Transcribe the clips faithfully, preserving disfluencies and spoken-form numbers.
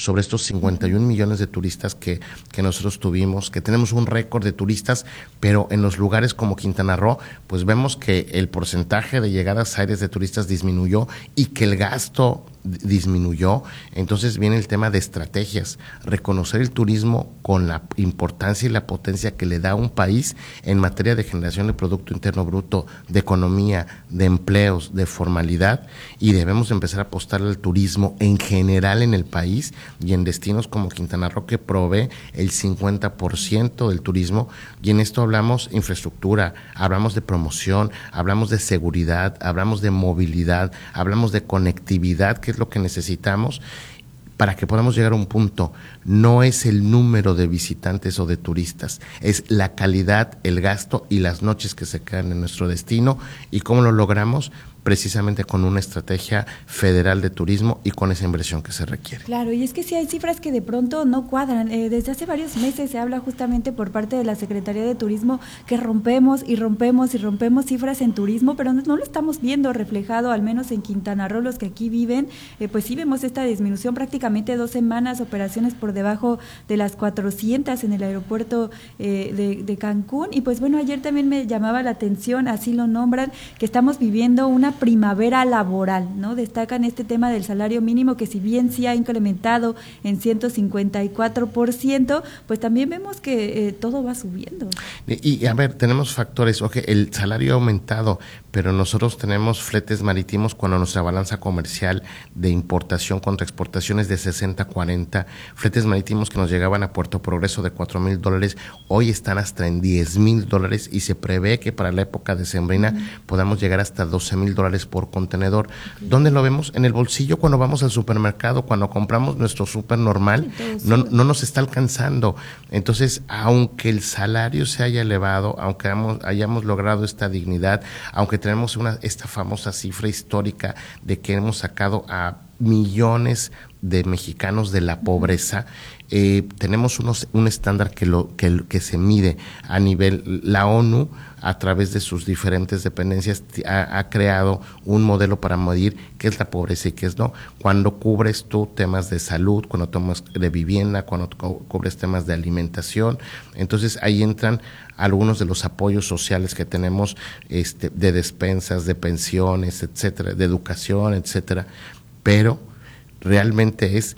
sobre estos cincuenta y un millones de turistas que, que nosotros tuvimos, que tenemos un récord de turistas, pero en los lugares como Quintana Roo, pues vemos que el porcentaje de llegadas aéreas de turistas disminuyó y que el gasto disminuyó. Entonces viene el tema de estrategias, reconocer el turismo con la importancia y la potencia que le da a un país en materia de generación de Producto Interno Bruto, de economía, de empleos, de formalidad, y debemos empezar a apostar al turismo en general en el país y en destinos como Quintana Roo, que provee el cincuenta por ciento del turismo, y en esto hablamos infraestructura, hablamos de promoción, hablamos de seguridad, hablamos de movilidad, hablamos de conectividad, que es lo que necesitamos para que podamos llegar a un punto. No es el número de visitantes o de turistas, es la calidad, el gasto y las noches que se quedan en nuestro destino. ¿Y cómo lo logramos? Precisamente con una estrategia federal de turismo y con esa inversión que se requiere. Claro, y es que sí hay cifras que de pronto no cuadran. Eh, desde hace varios meses se habla justamente por parte de la Secretaría de Turismo que rompemos y rompemos y rompemos cifras en turismo, pero no, no lo estamos viendo reflejado, al menos en Quintana Roo, los que aquí viven, eh, pues sí vemos esta disminución, prácticamente dos semanas, operaciones por debajo de las cuatrocientas en el aeropuerto eh, de, de Cancún. Y pues bueno, ayer también me llamaba la atención, así lo nombran, que estamos viviendo una primavera laboral, ¿no? Destacan este tema del salario mínimo, que si bien sí ha incrementado en ciento cincuenta y cuatro por ciento, pues también vemos que eh, todo va subiendo. Y, y a ver, tenemos factores, ok, el salario ha aumentado, pero nosotros tenemos fletes marítimos cuando nuestra balanza comercial de importación contra exportación es de sesenta a cuarenta, fletes marítimos que nos llegaban a Puerto Progreso de cuatro mil dólares, hoy están hasta en diez mil dólares, y se prevé que para la época decembrina uh-huh. podamos llegar hasta doce mil dólares por contenedor. Okay. ¿Dónde lo vemos? En el bolsillo, cuando vamos al supermercado, cuando compramos nuestro súper normal, sí, no, no nos está alcanzando. Entonces, aunque el salario se haya elevado, aunque hayamos, hayamos logrado esta dignidad, aunque tenemos una, esta famosa cifra histórica de que hemos sacado a millones de mexicanos de la pobreza, eh, tenemos unos, un estándar que, lo, que, que se mide a nivel, la ONU, a través de sus diferentes dependencias, ha, ha creado un modelo para medir qué es la pobreza y qué es no. Cuando cubres tú temas de salud, cuando tomas de vivienda, cuando cubres temas de alimentación, entonces ahí entran algunos de los apoyos sociales que tenemos, este, de despensas, de pensiones, etcétera, de educación, etcétera, pero realmente es,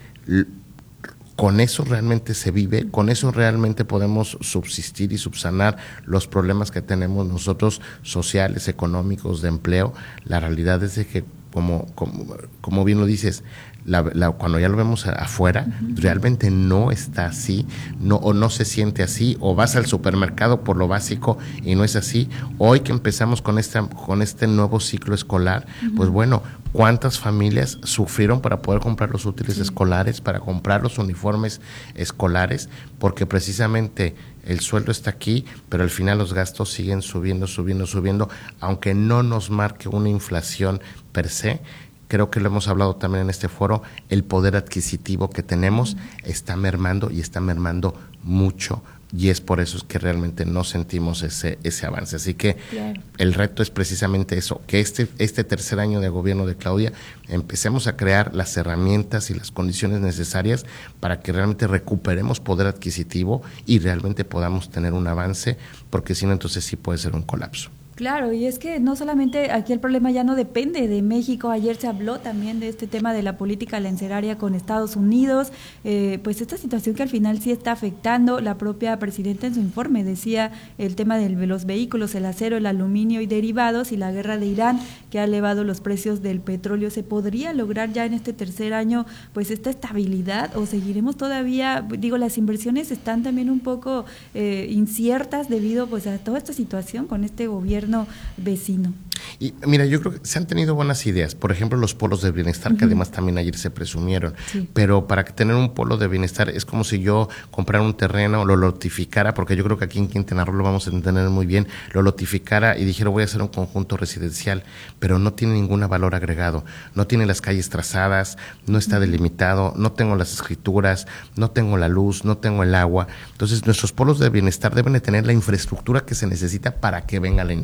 con eso realmente se vive, con eso realmente podemos subsistir y subsanar los problemas que tenemos nosotros sociales, económicos, de empleo. La realidad es de que, como, como, como bien lo dices, La, la, cuando ya lo vemos afuera, uh-huh. realmente no está así, no, o no se siente así, o vas al supermercado por lo básico y no es así. Hoy que empezamos con esta, con este nuevo ciclo escolar, uh-huh. pues bueno, ¿cuántas familias sufrieron para poder comprar los útiles sí. escolares, para comprar los uniformes escolares? Porque precisamente el sueldo está aquí, pero al final los gastos siguen subiendo, subiendo, subiendo, aunque no nos marque una inflación per se. Creo que lo hemos hablado también en este foro, el poder adquisitivo que tenemos está mermando y está mermando mucho, y es por eso que realmente no sentimos ese ese avance. Así que claro. el reto es precisamente eso, que este este tercer año de gobierno de Claudia empecemos a crear las herramientas y las condiciones necesarias para que realmente recuperemos poder adquisitivo y realmente podamos tener un avance, porque si no, entonces sí puede ser un colapso. Claro, y es que no solamente aquí el problema ya no depende de México. Ayer se habló también de este tema de la política arancelaria con Estados Unidos, eh, pues esta situación que al final sí está afectando. La propia presidenta en su informe decía el tema de los vehículos, el acero, el aluminio y derivados, y la guerra de Irán, que ha elevado los precios del petróleo. ¿Se podría lograr ya en este tercer año pues esta estabilidad, o seguiremos todavía? Digo, las inversiones están también un poco eh, inciertas debido pues a toda esta situación con este gobierno vecino. Y mira, yo creo que se han tenido buenas ideas, por ejemplo los polos de bienestar, uh-huh. que además también ayer se presumieron, sí. pero para tener un polo de bienestar es como si yo comprara un terreno, lo lotificara, porque yo creo que aquí en Quintana Roo lo vamos a entender muy bien, lo lotificara y dijera voy a hacer un conjunto residencial, pero no tiene ningún valor agregado, no tiene las calles trazadas, no está uh-huh. delimitado, no tengo las escrituras, no tengo la luz, no tengo el agua. Entonces nuestros polos de bienestar deben de tener la infraestructura que se necesita para que venga la industria.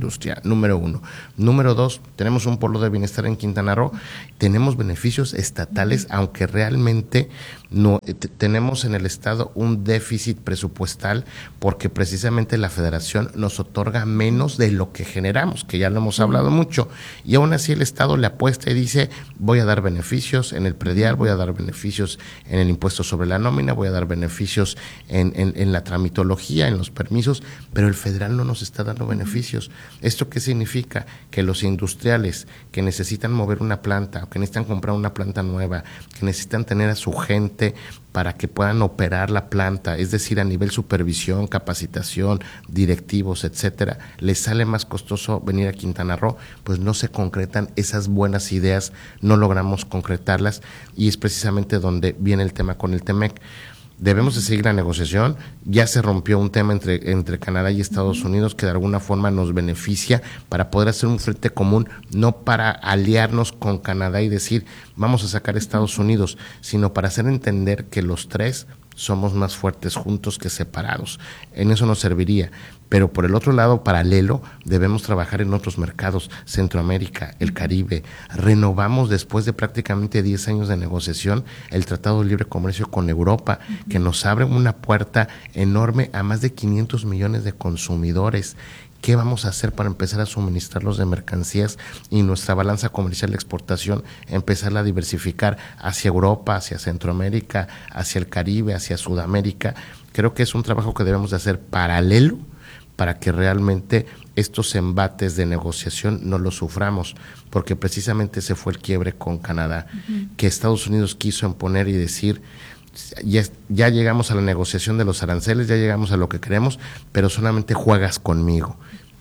industria, número uno. Número dos, tenemos un polo de bienestar en Quintana Roo, tenemos beneficios estatales, aunque realmente no t- tenemos en el estado un déficit presupuestal porque precisamente la federación nos otorga menos de lo que generamos, que ya lo hemos hablado mucho, y aún así el estado le apuesta y dice, voy a dar beneficios en el predial, voy a dar beneficios en el impuesto sobre la nómina, voy a dar beneficios en, en, en la tramitología, en los permisos, pero el federal no nos está dando beneficios. ¿Esto qué significa? Que los industriales que necesitan mover una planta, o que necesitan comprar una planta nueva, que necesitan tener a su gente para que puedan operar la planta, es decir, a nivel supervisión, capacitación, directivos, etcétera, les sale más costoso venir a Quintana Roo, pues no se concretan esas buenas ideas, no logramos concretarlas, y es precisamente donde viene el tema con el Temec. Debemos de seguir la negociación, ya se rompió un tema entre, entre Canadá y Estados Unidos que de alguna forma nos beneficia para poder hacer un frente común, no para aliarnos con Canadá y decir vamos a sacar a Estados Unidos, sino para hacer entender que los tres somos más fuertes juntos que separados. En eso nos serviría. Pero por el otro lado, paralelo, debemos trabajar en otros mercados, Centroamérica, el Caribe. Renovamos después de prácticamente diez años de negociación el Tratado de Libre Comercio con Europa, que nos abre una puerta enorme a más de quinientos millones de consumidores. ¿Qué vamos a hacer para empezar a suministrarlos de mercancías y nuestra balanza comercial de exportación empezarla a diversificar hacia Europa, hacia Centroamérica, hacia el Caribe, hacia Sudamérica? Creo que es un trabajo que debemos de hacer paralelo para que realmente estos embates de negociación no los suframos, porque precisamente ese fue el quiebre con Canadá, uh-huh. que Estados Unidos quiso imponer y decir, ya, ya llegamos a la negociación de los aranceles, ya llegamos a lo que queremos, pero solamente juegas conmigo.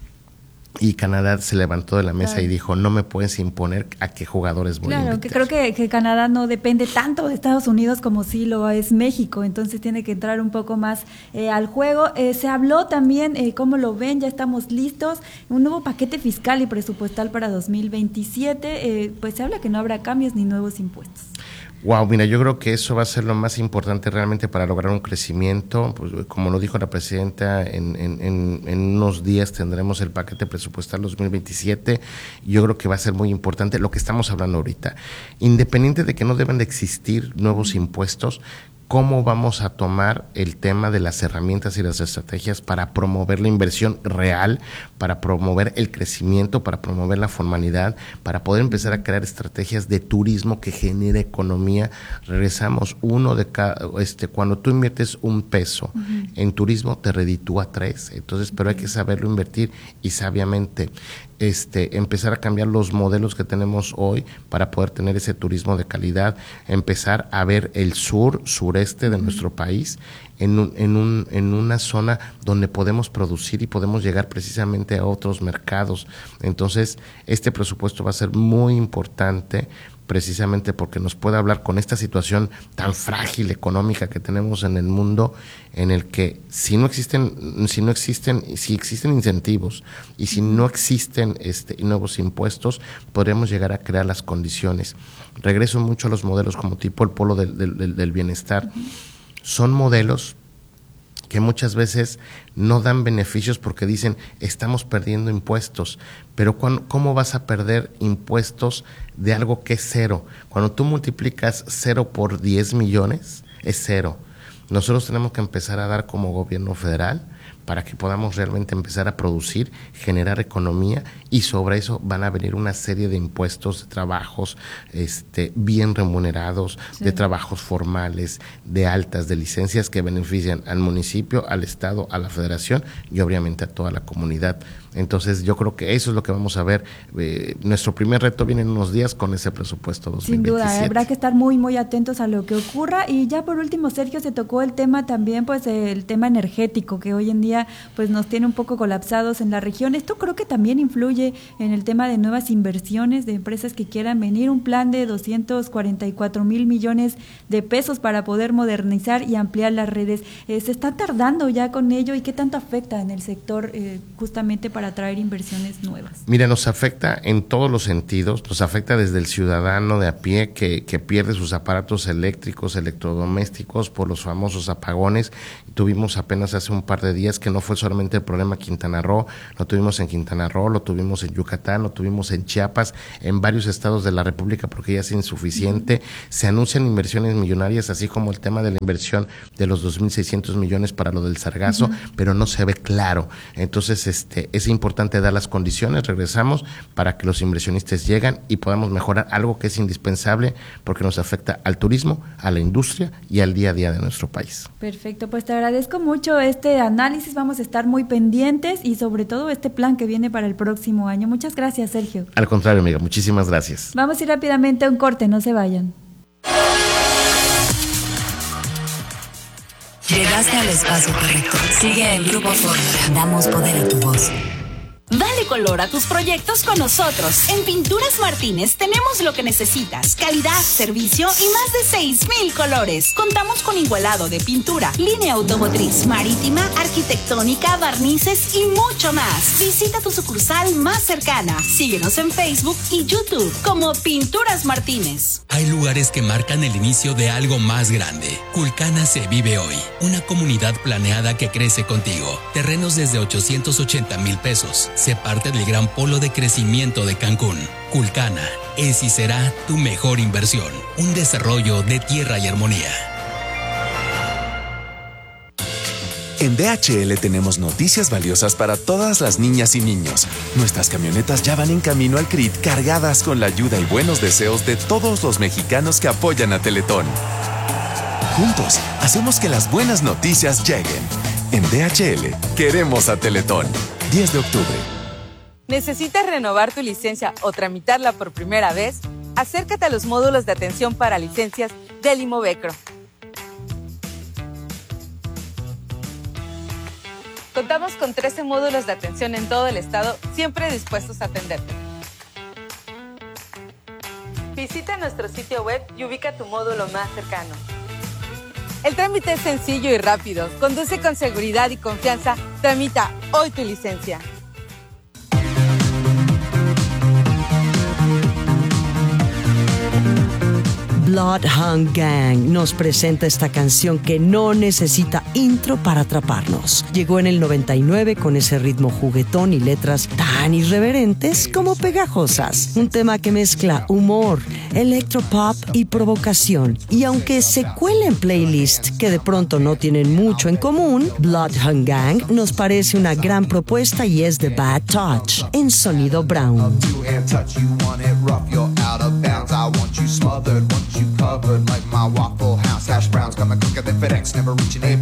Y Canadá se levantó de la mesa claro. y dijo, no me puedes imponer a qué jugadores voy claro, a invitar. Que creo que, que Canadá no depende tanto de Estados Unidos como sí lo es México, entonces tiene que entrar un poco más eh, al juego. Eh, se habló también, eh, ¿cómo lo ven? Ya estamos listos, un nuevo paquete fiscal y presupuestal para dos mil veintisiete, eh, pues se habla que no habrá cambios ni nuevos impuestos. Wow, mira, yo creo que eso va a ser lo más importante realmente para lograr un crecimiento. Pues, como lo dijo la presidenta, en, en, en, en unos días tendremos el paquete presupuestal dos mil veintisiete. Yo creo que va a ser muy importante lo que estamos hablando ahorita. Independiente de que no deben de existir nuevos impuestos, ¿cómo vamos a tomar el tema de las herramientas y las estrategias para promover la inversión real, para promover el crecimiento, para promover la formalidad, para poder empezar a crear estrategias de turismo que genere economía? Regresamos, uno de cada, este, cuando tú inviertes un peso uh-huh. en turismo te reditúa tres, entonces, pero hay que saberlo invertir y sabiamente. Este, empezar a cambiar los modelos que tenemos hoy para poder tener ese turismo de calidad, empezar a ver el sur, sureste de uh-huh. nuestro país en, un, en, un, en una zona donde podemos producir y podemos llegar precisamente a otros mercados. Entonces, este presupuesto va a ser muy importante precisamente porque nos puede hablar con esta situación tan frágil económica que tenemos en el mundo, en el que si no existen, si no existen, si existen incentivos y si no existen este, nuevos impuestos, podremos llegar a crear las condiciones. Regreso mucho a los modelos como tipo el polo del, del, del bienestar. Son modelos que muchas veces no dan beneficios porque dicen, estamos perdiendo impuestos, pero cuando, ¿cómo vas a perder impuestos de algo que es cero? Cuando tú multiplicas cero por diez millones, es cero. Nosotros tenemos que empezar a dar como gobierno federal para que podamos realmente empezar a producir, generar economía, y sobre eso van a venir una serie de impuestos, de trabajos este, bien remunerados, sí. de trabajos formales, de altas, de licencias que benefician al municipio, al estado, a la federación y obviamente a toda la comunidad. Entonces yo creo que eso es lo que vamos a ver. Eh, nuestro primer reto viene en unos días con ese presupuesto dos mil veintisiete. Sin duda, habrá que estar muy muy atentos a lo que ocurra. Y ya por último, Sergio, se tocó el tema también, pues el tema energético, que hoy en día pues nos tiene un poco colapsados en la región. Esto creo que también influye en el tema de nuevas inversiones de empresas que quieran venir, un plan de doscientos cuarenta y cuatro mil millones de pesos para poder modernizar y ampliar las redes. Eh, ¿Se está tardando ya con ello y qué tanto afecta en el sector eh, justamente para atraer inversiones nuevas? Mira, nos afecta en todos los sentidos, nos afecta desde el ciudadano de a pie que, que pierde sus aparatos eléctricos, electrodomésticos por los famosos apagones. Tuvimos apenas hace un par de días que que no fue solamente el problema Quintana Roo, lo tuvimos en Quintana Roo, lo tuvimos en Yucatán, lo tuvimos en Chiapas, en varios estados de la República, porque ya es insuficiente. Se anuncian inversiones millonarias, así como el tema de la inversión de los dos mil seiscientos millones para lo del sargazo, uh-huh. pero no se ve claro. Entonces, este, es importante dar las condiciones, regresamos, para que los inversionistas lleguen y podamos mejorar algo que es indispensable, porque nos afecta al turismo, a la industria y al día a día de nuestro país. Perfecto, pues te agradezco mucho este análisis, vamos a estar muy pendientes y sobre todo este plan que viene para el próximo año. Muchas gracias, Sergio. Al contrario, amiga, muchísimas gracias. Vamos a ir rápidamente a un corte, no se vayan. Llegaste al espacio correcto. Sigue el Grupo Fórmula. Damos poder a tu voz. Dale color a tus proyectos con nosotros. En Pinturas Martínez tenemos lo que necesitas: calidad, servicio y más de seis mil colores. Contamos con igualado de pintura, línea automotriz, marítima, arquitectónica, barnices y mucho más. Visita tu sucursal más cercana. Síguenos en Facebook y YouTube como Pinturas Martínez. Hay lugares que marcan el inicio de algo más grande. Culcana se vive hoy. Una comunidad planeada que crece contigo. Terrenos desde ochocientos ochenta mil pesos. Se parte del gran polo de crecimiento de Cancún. Culcana es y será tu mejor inversión. Un desarrollo de tierra y armonía. En D H L tenemos noticias valiosas para todas las niñas y niños. Nuestras camionetas ya van en camino al C R I T cargadas con la ayuda y buenos deseos de todos los mexicanos que apoyan a Teletón. Juntos, hacemos que las buenas noticias lleguen. En D H L, queremos a Teletón. diez de octubre. ¿Necesitas renovar tu licencia o tramitarla por primera vez? Acércate a los módulos de atención para licencias del Imovecro. Contamos con trece módulos de atención en todo el estado, siempre dispuestos a atenderte. Visita nuestro sitio web y ubica tu módulo más cercano. El trámite es sencillo y rápido. Conduce con seguridad y confianza. Tramita hoy tu licencia. Bloodhound Gang nos presenta esta canción que no necesita intro para atraparnos. Llegó en el noventa y nueve con ese ritmo juguetón y letras tan irreverentes como pegajosas. Un tema que mezcla humor, electropop y provocación. Y aunque se cuela en playlists que de pronto no tienen mucho en común, Bloodhound Gang nos parece una gran propuesta y es The Bad Touch en Sonido Brown. You covered like my Waffle House hash browns, coming quicker than FedEx, never reaching a